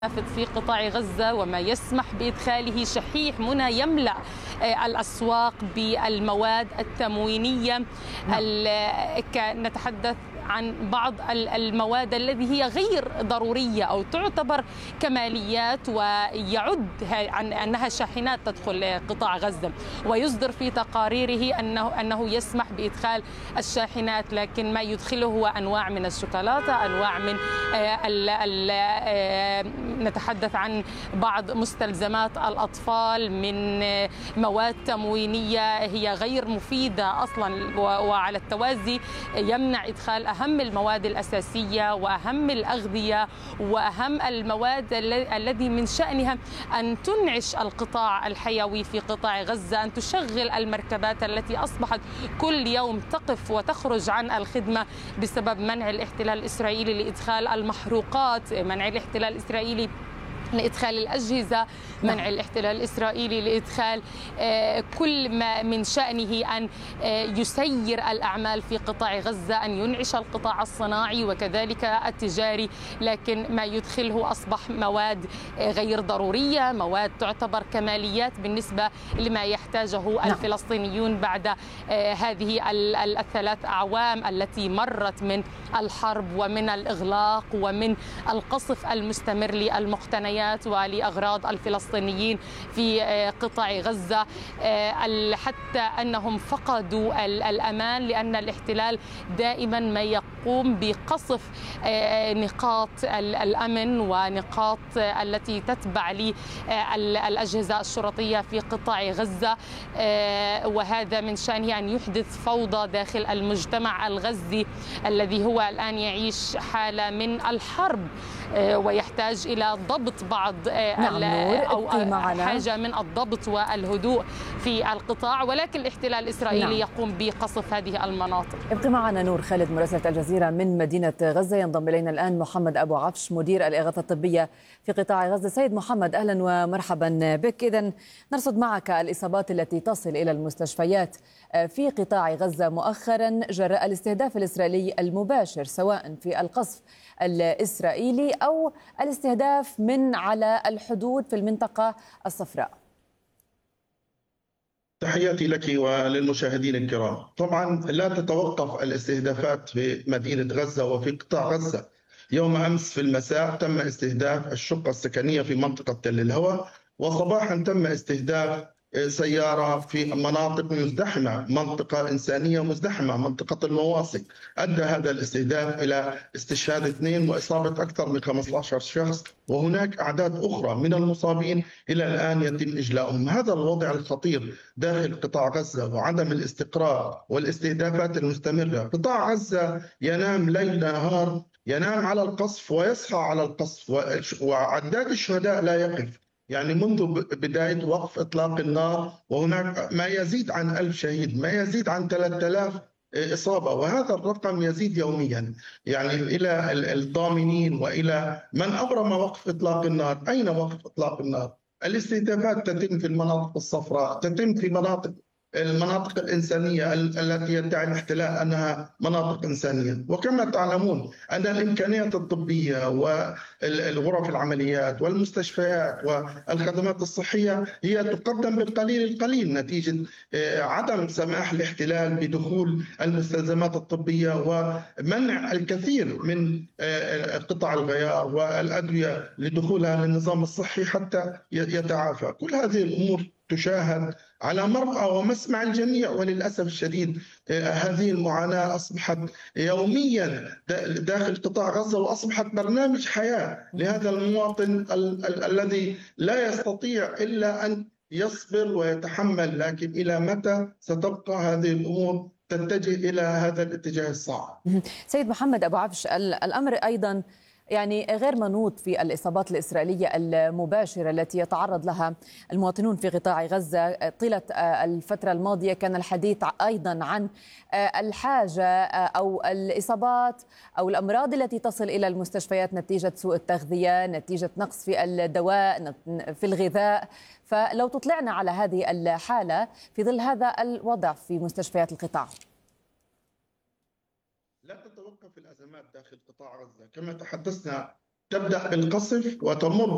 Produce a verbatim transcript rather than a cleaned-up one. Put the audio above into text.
في قطاع غزة وما يسمح بإدخاله شحيح منى يملأ الأسواق بالمواد التموينية. نتحدث عن بعض المواد التي هي غير ضرورية أو تعتبر كماليات، ويعد عن أنها شاحنات تدخل قطاع غزة، ويصدر في تقاريره أنه أنه يسمح بإدخال الشاحنات، لكن ما يدخله هو أنواع من الشوكولاتة، أنواع من ال ال نتحدث عن بعض مستلزمات الأطفال من مواد تموينية هي غير مفيدة أصلا، وعلى التوازي يمنع إدخال أهم المواد الأساسية وأهم الأغذية وأهم المواد الذي من شأنها أن تنعش القطاع الحيوي في قطاع غزة، أن تشغل المركبات التي أصبحت كل يوم تقف وتخرج عن الخدمة بسبب منع الاحتلال الإسرائيلي لإدخال المحروقات، منع الاحتلال الإسرائيلي لإدخال الأجهزة، منع الاحتلال الإسرائيلي لإدخال كل ما من شأنه أن يسير الأعمال في قطاع غزة، أن ينعش القطاع الصناعي وكذلك التجاري، لكن ما يدخله أصبح مواد غير ضرورية، مواد تعتبر كماليات بالنسبة لما يحتاجه الفلسطينيون بعد هذه الثلاث أعوام التي مرت من الحرب ومن الإغلاق ومن القصف المستمر للمقتنيات ولأغراض الفلسطينيين في قطاع غزة، حتى أنهم فقدوا الأمان لأن الاحتلال دائما ما يقوم بقصف نقاط الأمن ونقاط التي تتبع للأجهزة الشرطية في قطاع غزة، وهذا من شأنه أن يحدث فوضى داخل المجتمع الغزي الذي هو الآن يعيش حالة من الحرب ويحتاج إلى ضبط بعض نعم أو حاجة من الضبط والهدوء في القطاع، ولكن الاحتلال الإسرائيلي نعم. يقوم بقصف هذه المناطق. ابقي معنا نور خالد مراسلة الجزيرة من مدينة غزة. ينضم إلينا الآن محمد أبو عفش مدير الإغاثة الطبية في قطاع غزة. سيد محمد أهلا ومرحبا بك. إذن نرصد معك الإصابات التي تصل إلى المستشفيات في قطاع غزة مؤخرا جراء الاستهداف الإسرائيلي المباشر، سواء في القصف الإسرائيلي أو الاستهداف من على الحدود في المنطقة الصفراء. تحياتي لك وللمشاهدين الكرام. طبعا لا تتوقف الاستهدافات في مدينة غزة وفي قطاع غزة. يوم أمس في المساء تم استهداف الشقة السكنية في منطقة تل الهوى، وصباحا تم استهداف سيارة في مناطق مزدحمة، منطقة إنسانية مزدحمة، منطقة المواصي. أدى هذا الاستهداف إلى استشهاد اثنين وإصابة أكثر من خمسة عشر شخص، وهناك أعداد أخرى من المصابين إلى الآن يتم إجلاؤهم. هذا الوضع الخطير داخل قطاع غزة وعدم الاستقرار والاستهدافات المستمرة. قطاع غزة ينام ليل نهار، ينام على القصف ويصحى على القصف، وعداد الشهداء لا يقف. يعني منذ بداية وقف إطلاق النار وهناك ما يزيد عن ألف شهيد، ما يزيد عن ثلاثة آلاف إصابة، وهذا الرقم يزيد يوميا. يعني إلى الضامنين وإلى من أبرم وقف إطلاق النار، أين وقف إطلاق النار؟ الاستهدافات تتم في المناطق الصفراء، تتم في مناطق المناطق الإنسانية التي يدعي الاحتلال أنها مناطق إنسانية. وكما تعلمون أن الإمكانيات الطبية والغرف العمليات والمستشفيات والخدمات الصحية هي تقدم بالقليل القليل نتيجة عدم سماح الاحتلال بدخول المستلزمات الطبية ومنع الكثير من قطع الغيار والأدوية لدخولها للنظام الصحي حتى يتعافى. كل هذه الأمور تشاهد على مرأى ومسمع الجميع، وللأسف الشديد هذه المعاناة أصبحت يوميا داخل قطاع غزة، وأصبحت برنامج حياة لهذا المواطن ال ال الذي لا يستطيع إلا أن يصبر ويتحمل. لكن إلى متى ستبقى هذه الأمور تتجه إلى هذا الاتجاه الصعب؟ سيد محمد أبو عفش، الأمر أيضا يعني غير منوط في الإصابات الإسرائيلية المباشرة التي يتعرض لها المواطنون في قطاع غزة. طيلة الفترة الماضية كان الحديث أيضا عن الحاجة أو الإصابات أو الأمراض التي تصل إلى المستشفيات نتيجة سوء التغذية، نتيجة نقص في الدواء، في الغذاء. فلو تطلعنا على هذه الحالة في ظل هذا الوضع في مستشفيات القطاع. لا تتوقف الأزمات داخل قطاع غزة، كما تحدثنا تبدأ بالقصف وتمر